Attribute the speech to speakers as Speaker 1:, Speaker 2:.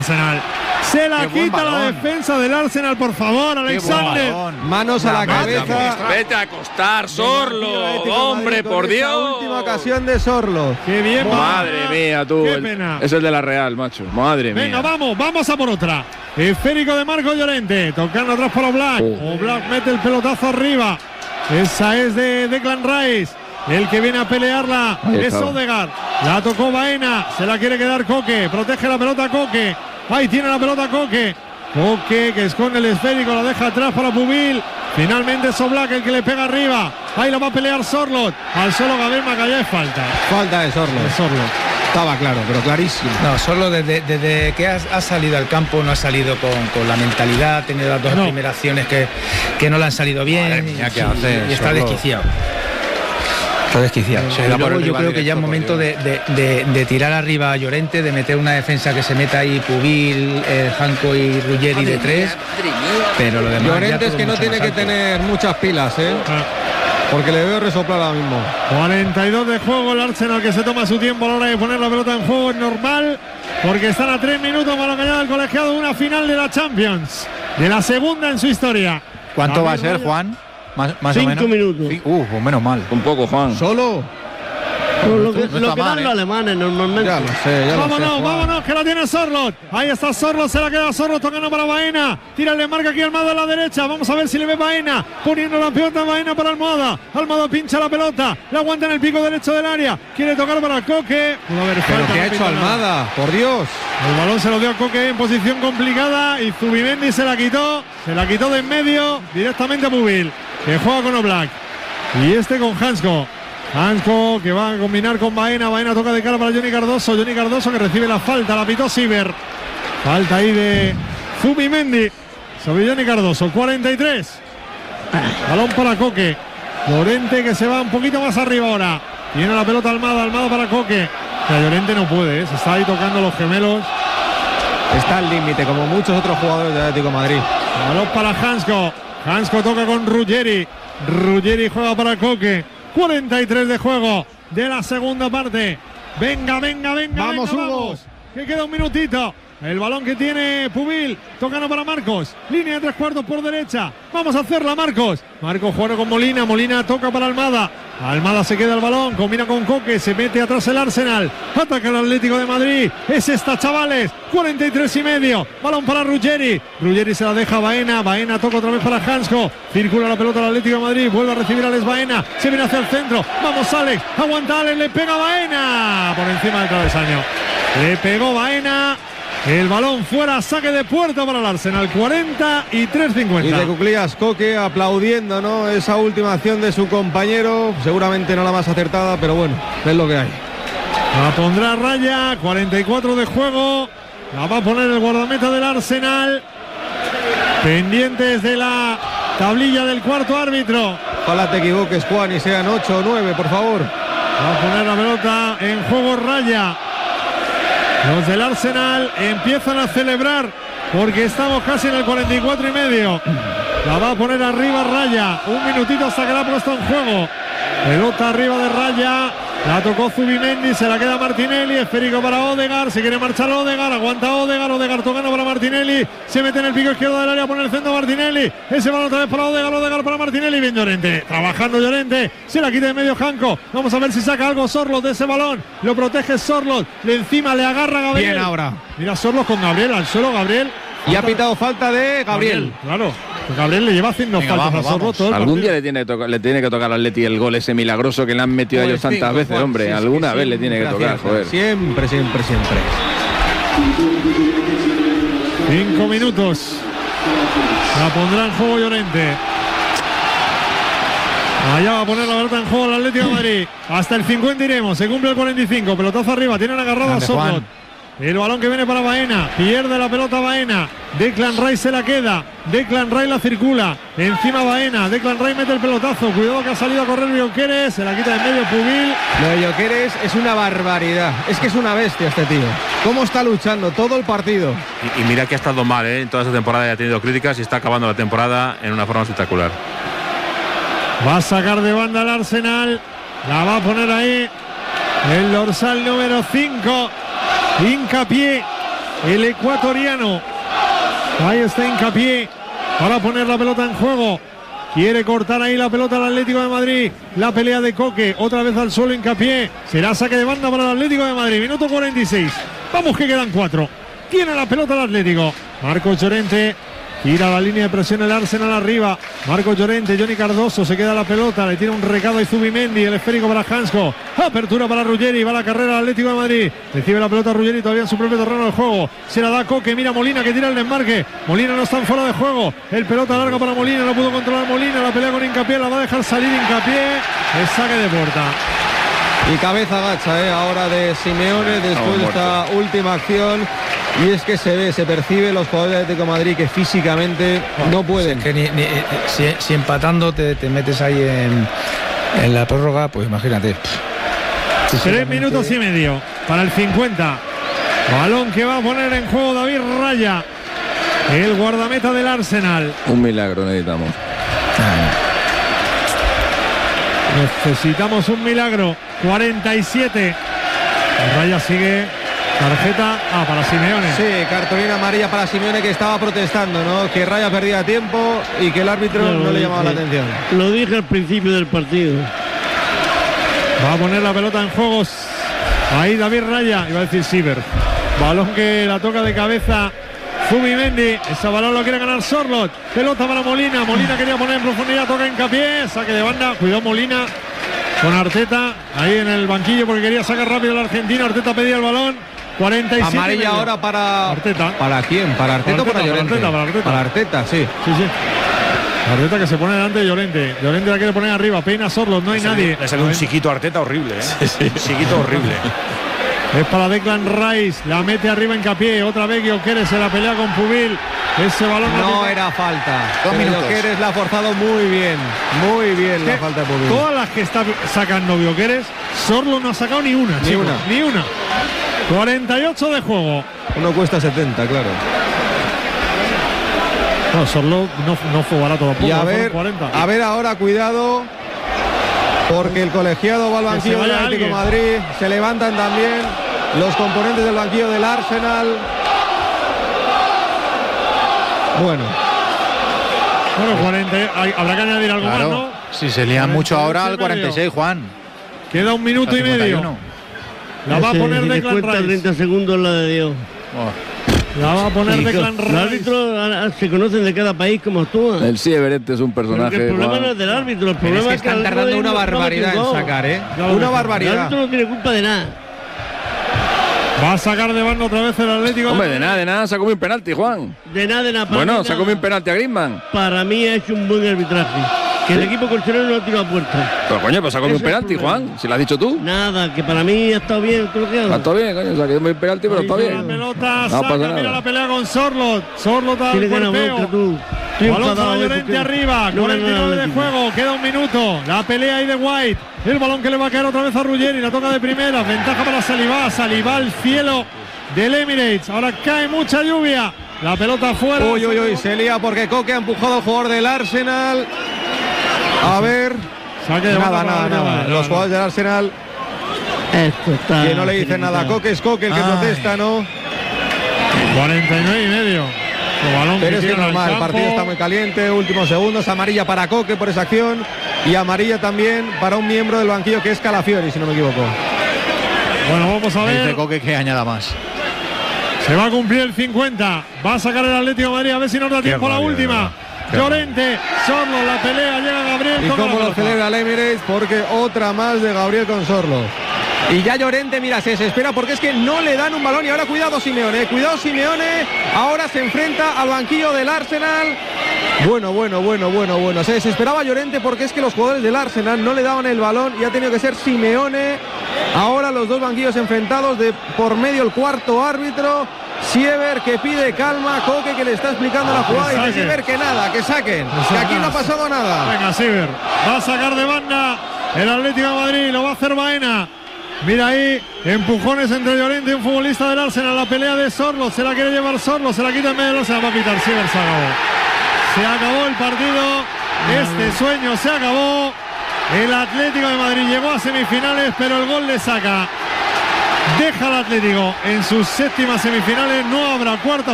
Speaker 1: Arsenal. Se la quita la defensa del Arsenal, por favor, Alexander.
Speaker 2: Manos a la cabeza.
Speaker 3: Vete a acostar, Sorlo. Hombre, por Dios.
Speaker 2: Última ocasión de Sorlo.
Speaker 1: Qué bien.
Speaker 3: Madre mía, tú.
Speaker 1: Qué pena.
Speaker 3: Es el de la Real, macho. Madre mía.
Speaker 1: Venga, vamos a por otra. Esférico de Marco Llorente. Tocando atrás para Oblak. Oblak mete el pelotazo arriba. Esa es de Declan Rice. El que viene a pelearla es Odegaard. La tocó Baena. Se la quiere quedar Coque. Protege la pelota Coque. Ahí tiene la pelota Coque. Coque que esconde el esférico. La deja atrás para Pubil. Finalmente es Oblak el que le pega arriba. Ahí lo va a pelear Sorloth. Al solo Gabriel Magalhães falta.
Speaker 2: Falta de Sorloth. Estaba claro, pero clarísimo.
Speaker 4: No, solo desde que ha salido al campo no ha salido con la mentalidad, ha tenido las dos primeras acciones que no le han salido bien.
Speaker 2: Mía, ¿qué hace?
Speaker 4: Y está desquiciado. Está desquiciado. Y luego yo creo que ya es momento de tirar arriba a Llorente, de meter una defensa que se meta ahí Pubil, Janko y Ruggeri de tres. Pero lo demás
Speaker 2: Llorente es que no tiene que tener muchas pilas, porque le veo resoplar ahora mismo.
Speaker 1: 42 de juego, el Arsenal que se toma su tiempo a la hora de poner la pelota en juego, es normal, porque están a 3 minutos para lo que lleva el colegiado de una final de la Champions, de la segunda en su historia.
Speaker 5: ¿Cuánto va a ser, Juan? Más o menos.
Speaker 6: 5 minutos.
Speaker 5: Pues menos mal.
Speaker 3: Un poco, Juan.
Speaker 2: ¿Solo?
Speaker 6: Lo que dan los alemanes normalmente.
Speaker 2: Ya lo sé,
Speaker 1: Vámonos, que la tiene Sorloth. Ahí está Sorloth, se la queda Sorloth, tocando para Baena. Tira el desmarque aquí Almada a la derecha. Vamos a ver si le ve Baena. Poniendo la pelota Baena para Almada. Almada pincha la pelota. La aguanta en el pico derecho del área. Quiere tocar para Coque.
Speaker 2: ¿Pero qué ha hecho Almada? Por Dios.
Speaker 1: El balón se lo dio a Coque en posición complicada. Y Zubimendi se la quitó. Se la quitó de en medio. Directamente a Pubil, que juega con Oblak. Y este con Hansko. Hansko que va a combinar con Baena. Baena toca de cara para Johnny Cardoso. Johnny Cardoso que recibe la falta. La pitó Siver. Falta ahí de Zubimendi sobre Johnny Cardoso. 43. Balón para Coque. Llorente que se va un poquito más arriba ahora. Tiene la pelota Almada. Almada para Coque. Pero Llorente no puede. Se está ahí tocando los gemelos.
Speaker 2: Está al límite, como muchos otros jugadores del Atlético de Madrid.
Speaker 1: Balón para Hansko. Hansko toca con Ruggeri. Ruggeri juega para Coque. 43 de juego de la segunda parte. Venga.
Speaker 2: Vamos, Hugo.
Speaker 1: Que queda un minutito. El balón que tiene Pubil. Tocando para Marcos. Línea de 3/4 por derecha. Vamos a hacerla, Marcos. Marcos juega con Molina. Molina toca para Almada. Almada se queda el balón. Combina con Coque. Se mete atrás el Arsenal. Ataca el Atlético de Madrid. Es esta, chavales. 43,5. Balón para Ruggeri. Ruggeri se la deja a Baena. Baena toca otra vez para Hansko. Circula la pelota al Atlético de Madrid. Vuelve a recibir a Alex Baena. Se viene hacia el centro. Vamos, Alex. Aguanta Alex. Le pega Baena. Por encima del travesaño. Le pegó Baena. El balón fuera, saque de puerta para el Arsenal, 43-50.
Speaker 2: Y de Cuclías Coque aplaudiendo, ¿no? Esa última acción de su compañero, seguramente no la más acertada, pero bueno, es lo que hay.
Speaker 1: La pondrá raya, 44 de juego, la va a poner el guardameta del Arsenal, pendientes de la tablilla del cuarto árbitro.
Speaker 2: Ojalá te equivoques, Juan, y sean 8 o 9, por favor.
Speaker 1: Va a poner la pelota en juego raya. Los del Arsenal empiezan a celebrar porque estamos casi en el 44,5. La va a poner arriba Raya. Un minutito hasta que la ha puesto en juego. Pelota arriba de Raya. La tocó Zubimendi, se la queda Martinelli. Esférico para Odegaard. Se quiere marchar Odegaard. Aguanta Odegaard. Odegaard tocando para Martinelli. Se mete en el pico izquierdo del área. Pone el centro Martinelli. Ese balón otra vez para Odegaard. Odegaard para Martinelli. Bien Llorente. Trabajando Llorente. Se la quita de medio Janko. Vamos a ver si saca algo Sorloth de ese balón. Lo protege Sorloth. De encima le agarra Gabriel.
Speaker 2: Bien ahora.
Speaker 1: Mira Sorloth con Gabriel. Al suelo Gabriel.
Speaker 2: Y ha pitado falta de Gabriel.
Speaker 1: Claro. Gabriel le lleva haciendo faltas a Sorloth todo el
Speaker 3: Algún
Speaker 1: partido.
Speaker 3: día le tiene que tocar al Atleti el gol ese milagroso que le han metido a ellos tantas veces,
Speaker 2: Juan,
Speaker 3: hombre.
Speaker 2: sí,
Speaker 3: Alguna vez le tiene que tocar, joder.
Speaker 2: Siempre.
Speaker 1: 5 minutos. La pondrá en juego Llorente. Allá va a poner la pelota en juego el Atlético de Madrid. Hasta el 50 iremos. Se cumple el 45. Pelotazo arriba. Tienen agarrado a Sorloth. El balón que viene para Baena. Pierde la pelota Baena. Declan Rice se la queda. Declan Rice la circula. Encima Baena. Declan Rice mete el pelotazo. Cuidado que ha salido a correr Bioqueres. Se la quita en medio Pubil.
Speaker 2: Lo de Bioqueres es una barbaridad. Es que es una bestia este tío. ¿Cómo está luchando todo el partido?
Speaker 7: Y mira que ha estado mal, en toda esta temporada ya ha tenido críticas y está acabando la temporada en una forma espectacular.
Speaker 1: Va a sacar de banda el Arsenal. La va a poner ahí el dorsal número 5. Hincapié el ecuatoriano. Ahí está Hincapié para poner la pelota en juego. Quiere cortar ahí la pelota al Atlético de Madrid. La pelea de Coque, otra vez al suelo Hincapié. Será saque de banda para el Atlético de Madrid. Minuto 46. Vamos que quedan 4. Tiene la pelota el Atlético. Marcos Llorente. Tira la línea de presión el Arsenal arriba. Marcos Llorente, Johnny Cardoso, se queda la pelota, le tira un recado a Zubimendi, el esférico para Hansko. Apertura para Ruggeri, va la carrera al Atlético de Madrid. Recibe la pelota Ruggeri todavía en su propio terreno de juego. Se la da Coque, mira Molina que tira el desmarque. Molina no está en fuera de juego. El pelota larga para Molina, no pudo controlar Molina. La pelea con Hincapié, la va a dejar salir Hincapié. El saque de puerta.
Speaker 2: Y cabeza gacha ahora de Simeone después de esta última acción. Y es que se ve, se percibe los jugadores de Atlético de Madrid que físicamente no pueden.
Speaker 4: Es que si empatando te metes ahí en la prórroga, pues imagínate.
Speaker 1: 3 minutos y medio para el 50. Balón que va a poner en juego David Raya, el guardameta del Arsenal.
Speaker 3: Un milagro necesitamos.
Speaker 1: Necesitamos un milagro. 47. Raya sigue. Tarjeta para Simeone.
Speaker 2: Sí, cartulina amarilla para Simeone, que estaba protestando, ¿no? Que Raya perdía tiempo y que el árbitro no le llamaba la atención.
Speaker 6: Lo dije al principio del partido.
Speaker 1: Va a poner la pelota en juegos. Ahí David Raya, iba a decir Siever. Balón que la toca de cabeza Zubimendi. Ese balón lo quiere ganar Sorloth. Pelota para Molina. Molina quería poner en profundidad, toca Hincapié. Saque de banda. Cuidado Molina con Arteta ahí en el banquillo porque quería sacar rápido el argentino. Arteta pedía el balón. 47
Speaker 2: amarilla ahora para
Speaker 1: Arteta.
Speaker 2: ¿Para quién? ¿Para Arteta o para Llorente? Para Arteta, sí.
Speaker 1: Arteta que se pone delante de Llorente. Llorente la quiere poner arriba. Peina Sorloth, no hay nadie.
Speaker 8: Le sale un chiquito a Arteta horrible, ¿eh? Chiquito horrible.
Speaker 1: Es para Declan Rice. La mete arriba Hincapié. Otra vez Gyökeres se la pelea con Pubil. Ese balón
Speaker 2: no era falta. Gyökeres la ha forzado muy bien. Muy bien la falta de Pubil.
Speaker 1: Todas las que está sacando Gyökeres, Sorloth no ha sacado ni una. Ni una. 48 de juego.
Speaker 2: Uno cuesta 70, claro.
Speaker 1: No, Sorloth no fue barato tampoco.
Speaker 2: Y a ver ahora, cuidado, porque el colegiado va al banquillo del Atlético de Madrid. Se levantan también los componentes del banquillo del Arsenal.
Speaker 1: Bueno, 40, habrá que añadir algo más, ¿no?
Speaker 5: Si se lían mucho ahora al 46, Juan.
Speaker 1: Queda un minuto y medio. La va a poner Declan Rice.
Speaker 6: 30 segundos la de Dios.
Speaker 1: La va a poner Declan Rice.
Speaker 6: Los árbitros se conocen de cada país como actúan.
Speaker 3: El Everett es un personaje.
Speaker 6: El problema no es del árbitro, el problema
Speaker 2: es que están tardando una barbaridad en sacar, una barbaridad.
Speaker 6: El árbitro no tiene culpa de nada.
Speaker 1: Va a sacar de banda otra vez el Atlético.
Speaker 3: Hombre, de nada, sacó un penalti, Juan.
Speaker 6: De nada.
Speaker 3: Bueno, sacó un penalti a Griezmann.
Speaker 6: Para mí ha hecho un buen arbitraje. Que el equipo colchonero no ha tirado a puerta.
Speaker 3: Pero coño, pues sacó un penalti, Juan. Si lo has dicho tú.
Speaker 6: Nada, que para mí ha estado bien.
Speaker 3: Está todo bien, coño. Saqué un penalti, pero está bien.
Speaker 1: La pelota, no saca, mira la pelea con Sorloth. Sorloth al cuerpeo. Balón para Llorente arriba. 49 de juego. Queda un minuto. La pelea ahí de White. El balón que le va a caer otra vez a Ruggeri. La toca de primera. Ventaja para Saliba. Saliba al cielo del Emirates. Ahora cae mucha lluvia. La pelota fuera.
Speaker 2: Uy, se lía porque Coque ha empujado al jugador del Arsenal. A ver. Nada. Los jugadores del Arsenal.
Speaker 6: Esto está.
Speaker 2: Que no le dicen nada a Coque, es Coque el que protesta, ¿no?
Speaker 1: 49 y medio.
Speaker 2: Pero es que normal, el partido está muy caliente. Últimos segundos. Amarilla para Coque por esa acción. Y amarilla también para un miembro del banquillo que es Calafiori, si no me equivoco.
Speaker 1: Bueno, vamos a ver.
Speaker 5: Dice Coque que añada más.
Speaker 1: Se va a cumplir el 50. Va a sacar el Atlético de Madrid. A ver si nos da tiempo a la última. Llorente, Sorloth, la pelea, llega Gabriel.
Speaker 2: Y cómo lo celebra el Emirates, porque otra más de Gabriel con Sorloth. Y ya Llorente, mira, se desespera porque es que no le dan un balón. Y ahora cuidado Simeone, ahora se enfrenta al banquillo del Arsenal. Bueno. Se desesperaba Llorente porque es que los jugadores del Arsenal no le daban el balón y ha tenido que ser Simeone. Ahora los dos banquillos enfrentados, de por medio el cuarto árbitro. Siever que pide calma, Coque que le está explicando la jugada y dice Siever que nada, que saquen, que aquí no ha pasado nada.
Speaker 1: Venga, Siever va a sacar de banda el Atlético de Madrid, lo va a hacer Baena. Mira ahí, empujones entre Llorente y un futbolista del Arsenal. La pelea de Sorloth, se la quiere llevar Sorloth, se la quita en medio del Arsenal, va a pitar Siever, se acabó el partido, este sueño se acabó. El Atlético de Madrid llegó a semifinales, pero el gol le saca deja al Atlético en sus séptimas semifinales. No habrá cuarta